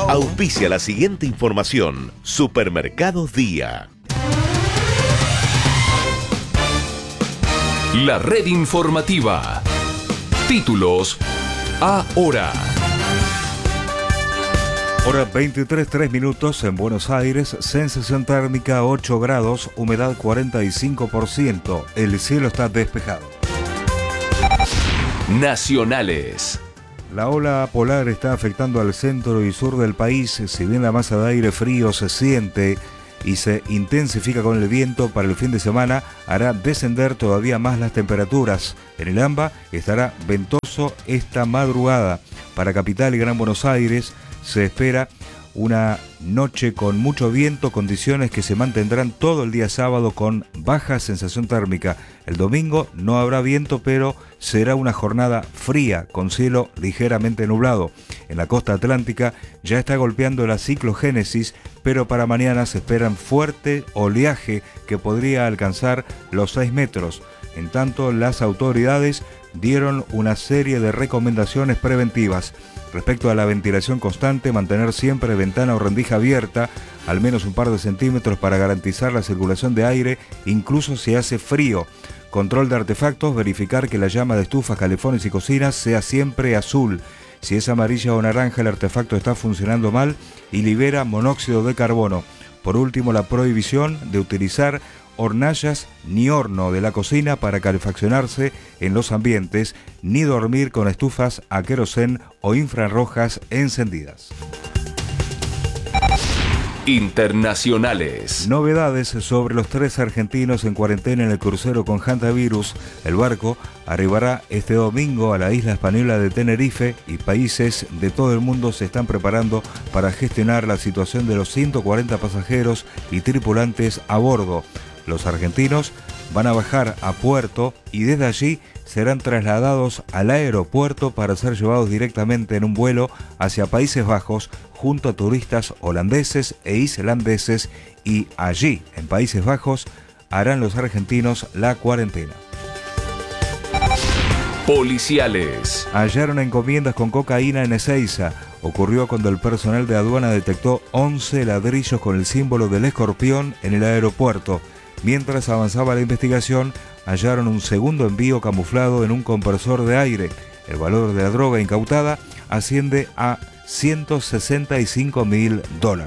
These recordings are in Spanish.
Auspicia la siguiente información. Supermercados Día. La red informativa. Títulos ahora. Hora 23:03 minutos en Buenos Aires, sensación térmica 8 grados, humedad 45%, el cielo está despejado. Nacionales. La ola polar está afectando al centro y sur del país, si bien la masa de aire frío se siente y se intensifica con el viento, para el fin de semana hará descender todavía más las temperaturas. En el AMBA estará ventoso esta madrugada. Para Capital y Gran Buenos Aires se espera una noche con mucho viento, condiciones que se mantendrán todo el día sábado con baja sensación térmica. El domingo no habrá viento, pero será una jornada fría con cielo ligeramente nublado. En la costa atlántica ya está golpeando la ciclogénesis, pero para mañana se esperan fuerte oleaje que podría alcanzar los 6 metros. En tanto, las autoridades dieron una serie de recomendaciones preventivas. Respecto a la ventilación constante, mantener siempre ventana o rendija abierta, al menos un par de centímetros para garantizar la circulación de aire, incluso si hace frío. Control de artefactos, verificar que la llama de estufas, calefones y cocinas sea siempre azul. Si es amarilla o naranja, el artefacto está funcionando mal y libera monóxido de carbono. Por último, la prohibición de utilizar hornallas ni horno de la cocina para calefaccionarse en los ambientes, ni dormir con estufas a querosén o infrarrojas encendidas. Internacionales. Novedades sobre los 3 argentinos en cuarentena en el crucero con hantavirus. El barco arribará este domingo a la isla española de Tenerife y países de todo el mundo se están preparando para gestionar la situación de los 140 pasajeros y tripulantes a bordo. Los argentinos van a bajar a puerto y desde allí serán trasladados al aeropuerto para ser llevados directamente en un vuelo hacia Países Bajos junto a turistas holandeses e islandeses, y allí, en Países Bajos, harán los argentinos la cuarentena. Policiales. Hallaron encomiendas con cocaína en Ezeiza. Ocurrió cuando el personal de aduana detectó 11 ladrillos con el símbolo del escorpión en el aeropuerto. Mientras avanzaba la investigación, hallaron un segundo envío camuflado en un compresor de aire. El valor de la droga incautada asciende a $165.000.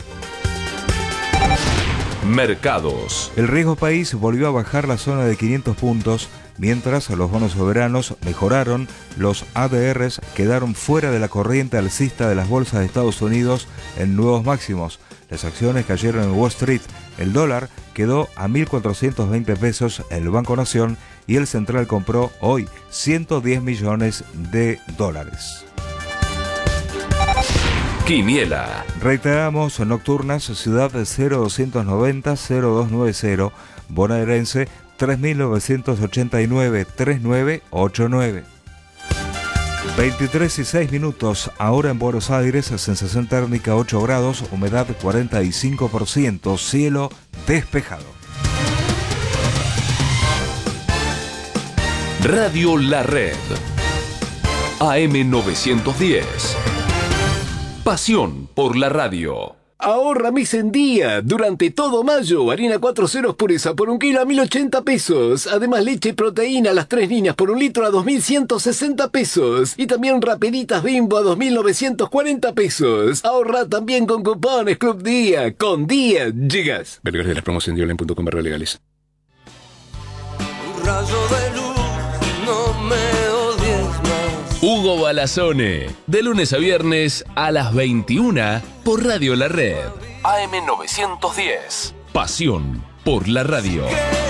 Mercados. El riesgo país volvió a bajar la zona de 500 puntos, mientras los bonos soberanos mejoraron. Los ADRs quedaron fuera de la corriente alcista de las bolsas de Estados Unidos en nuevos máximos. Las acciones cayeron en Wall Street. El dólar quedó a 1.420 pesos en el Banco Nación y el Central compró hoy 110 millones de dólares. Quiniela. Reiteramos, nocturnas, Ciudad 0290-0290, bonaerense 3989-3989. 23:06 minutos, ahora en Buenos Aires, sensación térmica 8 grados, humedad 45%, cielo despejado. Radio La Red. AM910. Pasión por la radio. Ahorra mes en día. Durante todo mayo, harina 4 ceros pureza por 1 kilo a 1.080 pesos. Además, leche y proteína a las 3 niñas por 1 litro a 2.160 pesos. Y también rapeditas Bimbo a 2.940 pesos. Ahorra también con cupones Club Día. Con Día llegas. Vergas de la promoción de online.com/legales. Un rayo de luz, no me odies más. Hugo Balazone, de lunes a viernes a las 21 por Radio La Red. AM910. Pasión por la radio.